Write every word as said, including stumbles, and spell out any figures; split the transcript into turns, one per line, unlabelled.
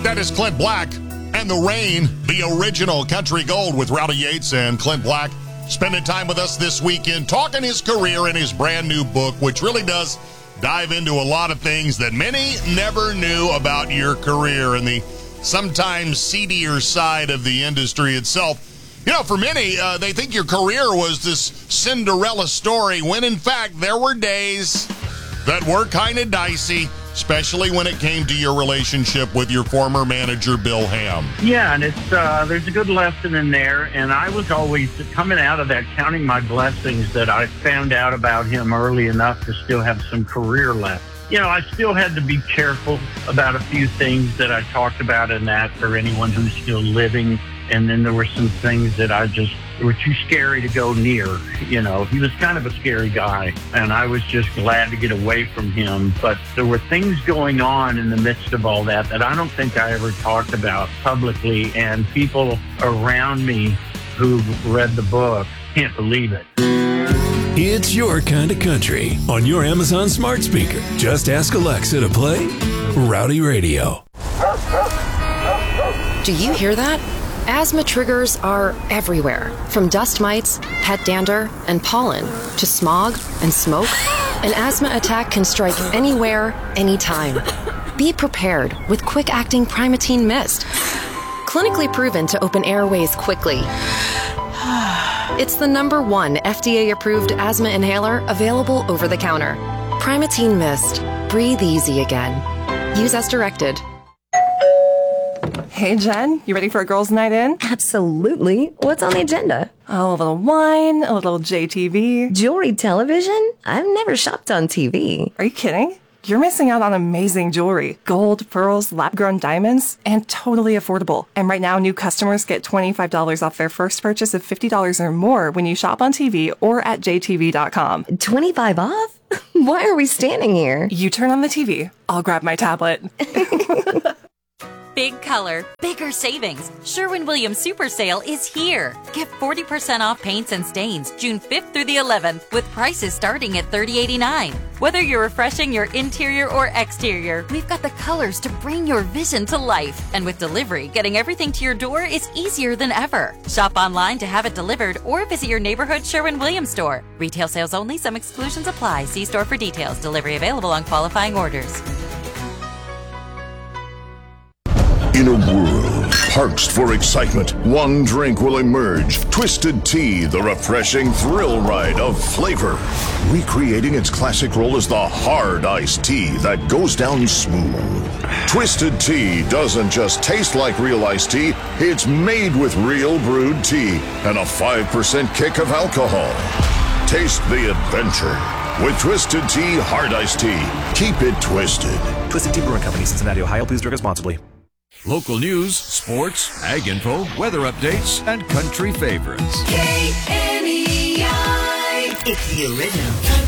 That is Clint Black and The Rain, the original Country Gold with Rowdy Yates and Clint Black, spending time with us this weekend, talking his career and his brand new book, which really does dive into a lot of things that many never knew about your career and the sometimes seedier side of the industry itself. You know, for many, uh, they think your career was this Cinderella story, when in fact there were days that were kind of dicey, especially when it came to your relationship with your former manager, Bill Ham.
Yeah, and it's uh, there's a good lesson in there, and I was always coming out of that counting my blessings that I found out about him early enough to still have some career left. You know, I still had to be careful about a few things that I talked about in that for anyone who's still living, and then there were some things that I just were too scary to go near. You know, he was kind of a scary guy, and I was just glad to get away from him. But there were things going on in the midst of all that that I don't think I ever talked about publicly, and people around me who read the book can't believe it.
It's your kind of country on your Amazon smart speaker. Just ask Alexa to play Rowdy Radio.
Do you hear that? Asthma triggers are everywhere, from dust mites, pet dander, and pollen, to smog and smoke. An asthma attack can strike anywhere, anytime. Be prepared with quick-acting Primatene Mist. Clinically proven to open airways quickly. It's the number one F D A-approved asthma inhaler available over the counter. Primatene Mist. Breathe easy again. Use as directed.
Hey, Jen, you ready for a girls' night in?
Absolutely. What's on the agenda?
Oh, a little wine, a little J T V.
Jewelry television? I've never shopped on T V.
Are you kidding? You're missing out on amazing jewelry. Gold, pearls, lab-grown diamonds, and totally affordable. And right now, new customers get twenty-five dollars off their first purchase of fifty dollars or more when you shop on T V or at j t v dot com.
twenty-five off? Why are we standing here?
You turn on the T V. I'll grab my tablet.
Big color, bigger savings. Sherwin-Williams Super Sale is here. Get forty percent off paints and stains June fifth through the eleventh with prices starting at thirty eighty-nine. Whether you're refreshing your interior or exterior, we've got the colors to bring your vision to life. And with delivery, getting everything to your door is easier than ever. Shop online to have it delivered or visit your neighborhood Sherwin-Williams store. Retail sales only. Some exclusions apply. See store for details. Delivery available on qualifying orders.
In a world parched for excitement, one drink will emerge. Twisted Tea, the refreshing thrill ride of flavor. Recreating its classic role as the hard iced tea that goes down smooth. Twisted Tea doesn't just taste like real iced tea, it's made with real brewed tea and a five percent kick of alcohol. Taste the adventure with Twisted Tea Hard Iced Tea. Keep it twisted.
Twisted Tea Brewing Company, Cincinnati, Ohio. Please drink responsibly.
Local news, sports, ag info, weather updates, and country favorites.
K N E I. It's the original.